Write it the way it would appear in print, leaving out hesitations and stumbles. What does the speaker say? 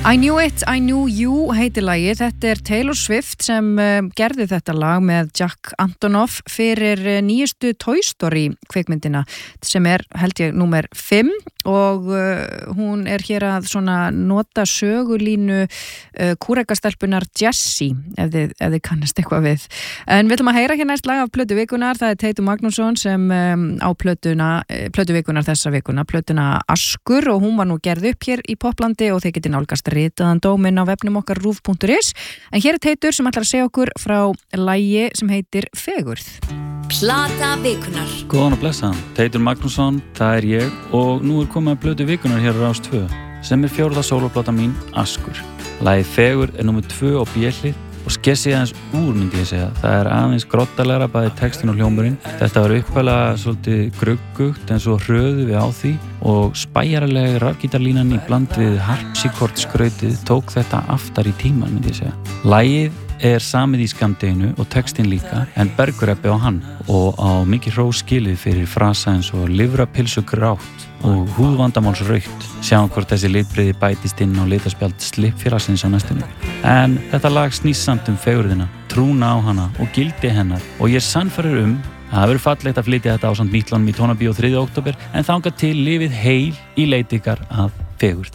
I Knew It, I Knew You heitir lagið. Þetta Taylor Swift sem gerði þetta lag með Jack Antonoff fyrir nýjustu Toy Story kvikmyndina sem held ég númer 5 og hún hér að svona nota sögulínu kúrekastelpunar Jessie ef þið kannast eitthvað við. En við ætlum að heyra hér næst lag af plötu vikunar. Það Teitur Magnússon sem á plötu vikunar þessa vikuna, plötuna Askur, og hún var nú gerð upp hér í Poplandi og þið getið nálgast ritaðan dóminn á vefnum okkar rúv.is. En hér Teitur sem ætlar að segja okkur frá lagi sem heitir Fegurð. Plata vikunar. Góðan og blessaðan, Teitur Magnússon, það ég og nú komið að plötu vikunar hér á Rás 2 sem 4. sólóplata mín, Askur. Lagið Fegurð númer 2 á B-hlið og skessi aðeins úr, myndi ég segja. Það aðeins grottalegra bæði textin og hljómurinn. Þetta var upphæðlega svolítið gruggugt en svo hröðu við á því og spæjaraleg rafgítarlínan í bland við harpsíkordskrautið tók þetta aftar í tíman, myndi ég segja. Lagið samið í skammdeginu og textin líka en Bergur-Ebbi á hann og á mikið hrós skilið fyrir frasa eins og lifrapilsu grátt og húðvandamáls rautt. Sjáum hvort þessi litbrigði bætist inn á litaspjald Slippfélagsins á næstunni. En þetta lag snýst samt fegurðina, trúna á hana og gildi hennar og ég sannfærir að það verður fallegt að flytja þetta ásamt Mítlunum í Tónabíó 3. október en þangað til lifið heil í leit ykkar að fegurð.